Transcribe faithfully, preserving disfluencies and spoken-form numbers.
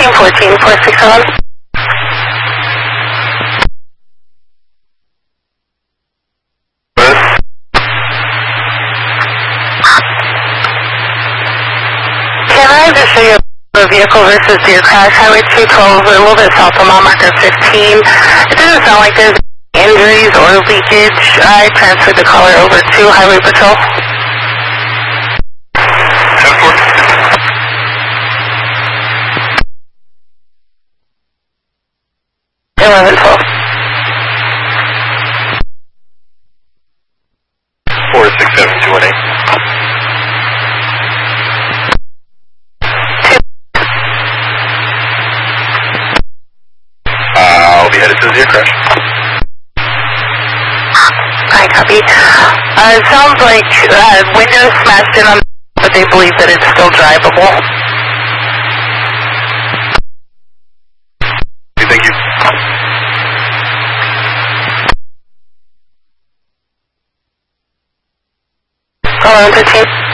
fifteen fourteen, four six seven. Can I just show you the vehicle versus deer crash? Highway two twelve, a little bit south of mile marker fifteen. It doesn't sound like there's injuries or leakage. I transferred the caller over to Highway Patrol. ten four. eleven twelve. four six seven two one eight. I'll be headed to the deer crash. I copy. Uh, it sounds like uh, windows smashed in on, but they believe that it's still drivable. Thank you. eleven fifteen.